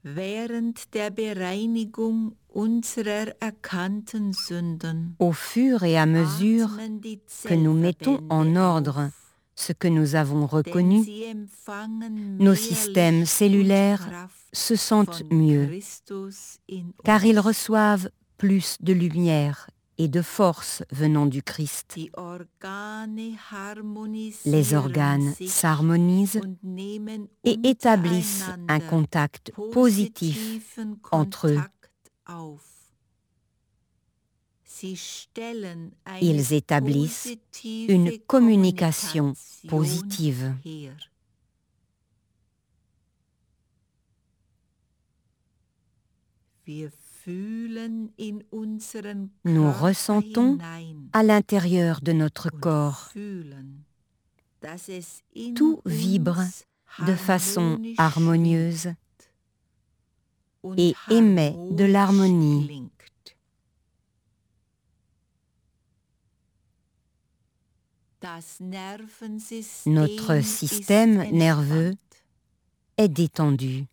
Während der Bereinigung unserer erkannten Sünden Au fur et à mesure atmen die que nous mettons en Zellverbände ordre auf, ce que nous avons denn reconnu, sie empfangen nos mehr systèmes Licht und cellulaires Kraft se sentent von mieux, Christus in car ils uns. reçoivent plus de lumière et de force venant du Christ. Die Organe Les harmonisieren organes sich s'harmonisent und nehmen et établissent un untereinander contact positif positiven entre eux. Kontakt auf. Sie stellen eine Ils établissent positive une communication Kommunikation positive. her. Wir fühlen in unseren Nous Körper ressentons hinein à l'intérieur de notre und corps. fühlen, dass es in Tout vibre uns de façon harmonisch harmonieuse schwingt und et émet de harmonisch l'harmonie. klingt. Das Nervensystem Notre ist système nerveux entspannt. est détendu.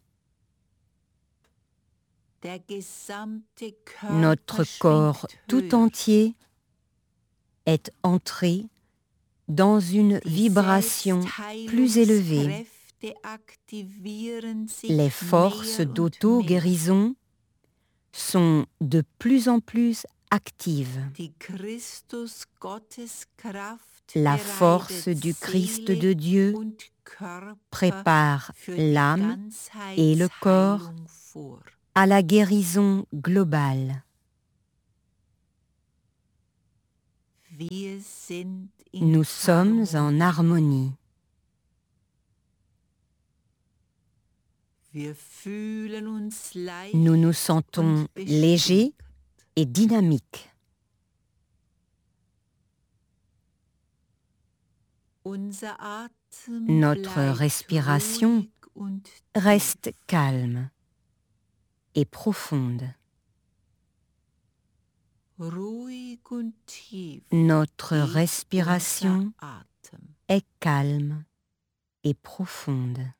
Der gesamte Notre Körper corps schwingt tout höher. entier est entré dans une Die vibration plus élevée. Selbstheilungskräfte aktivieren sich Les forces mehr und mehr. d'auto-guérison sont de plus en plus actives. Die Christus-Gotteskraft La bereitet force du Christ Seele de Dieu und Körper prépare für die l'âme et le corps Ganzheitsheilung vor. à la guérison globale. Wir sind in Nous sommes en harmonie. Wir fühlen uns leicht Nous nous sentons und légers beschwingt. et dynamiques. Unser Atem Notre bleibt respiration ruhig und reste tief. calme et profonde. Ruhig und tief Notre geht respiration unser Atem. est calme et profonde.